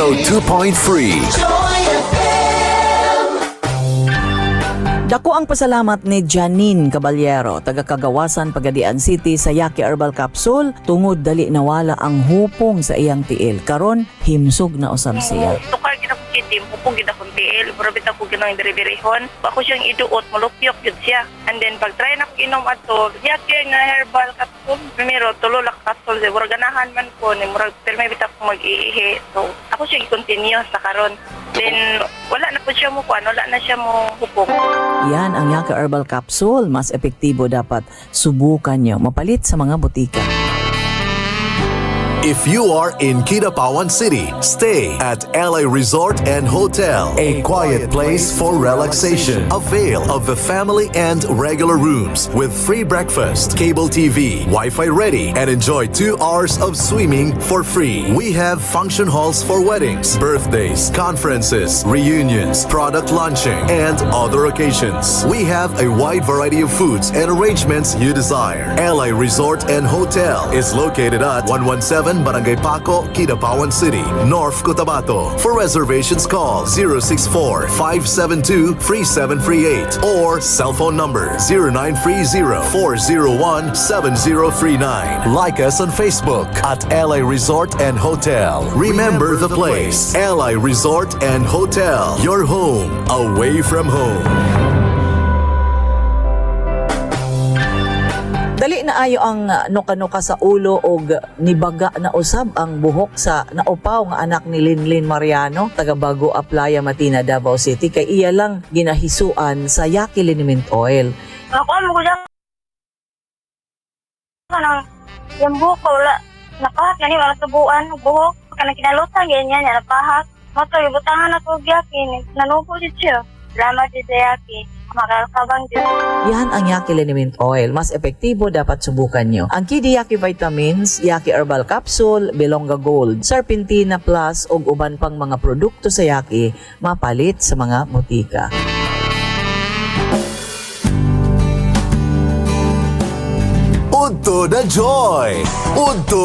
102.3. Dako ang pasalamat ni Janine Caballero, taga Kagawasan, Pagadian City sa Yaki Herbal Capsule tungod dali nawala ang hupong sa iyang tiil. Karon himsog na usab siya. Tukar kita ko kitim, hupong kita kong tiil, barabit ako ginang diri-dirihon. Ako siyang iduot, malupyok yun siya. And then pag try na ko inom ato, Yaki nga Herbal Capsule. Primero, tulo lang capsule, murag ganahan man ko, murag permay bita ko mag-iihi. So ako siyang i-continue sa karon. Then wala na po siya mo kuan, wala na siya mo hupong. Yan ang Yaki Herbal Capsule. Mas epektibo, dapat subukan nyo. Mapalit sa mga butika. If you are in Kidapawan City, stay at LA Resort and Hotel, a quiet place for relaxation. Avail of the family and regular rooms with free breakfast, cable TV, Wi-Fi ready, and enjoy 2 hours of swimming for free. We have function halls for weddings, birthdays, conferences, reunions, product launching, and other occasions. We have a wide variety of foods and arrangements you desire. LA Resort and Hotel is located at 117 Barangay Paco, Kidapawan City, North Cotabato. For reservations, call 064-572-3738 or cell phone number 0930-401-7039. Like us on Facebook at LA Resort and Hotel. Remember the place, LA Resort and Hotel. Your home away from home. Dali na ayo ang nuka-nuka sa ulo og nibaga na usab ang buhok sa naupaw nga anak ni Linlin Mariano, taga Bago Aplaya, Matina, Davao City. Kay iya lang ginahisuan sa Yaki Liniment Oil. Ako mo ko dyan. Yung buhok ko, wala. Napahak yan, wala tubuan. Buhok, kanang kinalutan, ganyan, napahak. Mato, ibutangan ako Yaki, nanubo din siya. Salamat din sa Yaki. Makakabang din. Yan ang Yaki Liniment Oil. Mas epektibo, dapat subukan nyo. Ang Kidi Yaki Vitamins, Yaki Herbal Capsule, Belonga Gold, Serpentina Plus ug uban pang mga produkto sa Yaki mapalit sa mga butika. Udto na Joy! Udto